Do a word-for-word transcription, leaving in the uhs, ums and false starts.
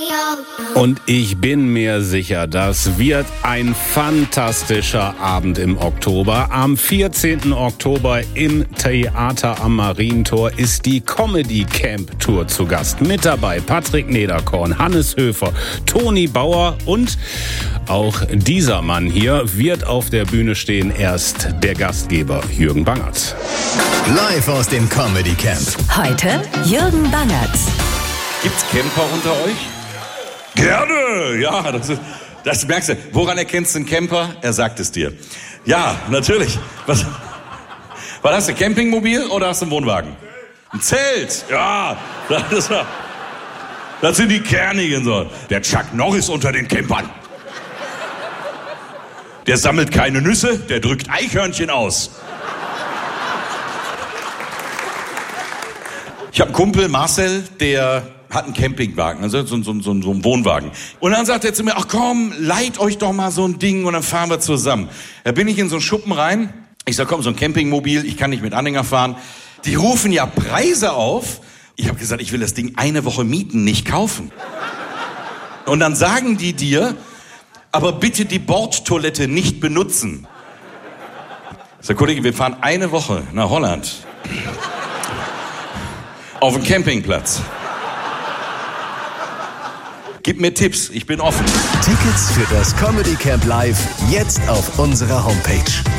Und ich bin mir sicher, das wird ein fantastischer Abend im Oktober. Am vierzehnten Oktober im Theater am Marientor ist die Comedy Camp Tour zu Gast. Mit dabei Patrick Nederkorn, Hannes Höfer, Toni Bauer und auch dieser Mann hier wird auf der Bühne stehen. Erst der Gastgeber Jürgen Bangert. Live aus dem Comedy Camp. Heute Jürgen Bangert. Gibt's Camper unter euch? Gerne, ja, das, ist, das merkst du. Woran erkennst du einen Camper? Er sagt es dir. Ja, natürlich. Was, was hast du, Campingmobil oder hast du einen Wohnwagen? Ein Zelt, ja, das, ist, das sind die Kernigen so. Der Chuck Norris unter den Campern. Der sammelt keine Nüsse, der drückt Eichhörnchen aus. Ich habe einen Kumpel, Marcel, der hat einen Campingwagen, also so, so, so, so einen Wohnwagen. Und dann sagt er zu mir, ach komm, leiht euch doch mal so ein Ding und dann fahren wir zusammen. Da bin ich in so einen Schuppen rein. Ich sag, komm, so ein Campingmobil, ich kann nicht mit Anhänger fahren. Die rufen ja Preise auf. Ich habe gesagt, ich will das Ding eine Woche mieten, nicht kaufen. Und dann sagen die dir, aber bitte die Bordtoilette nicht benutzen. Ich sag, Kollege, wir fahren eine Woche nach Holland. Auf dem Campingplatz. Gib mir Tipps, ich bin offen. Tickets für das Comedy Camp Live jetzt auf unserer Homepage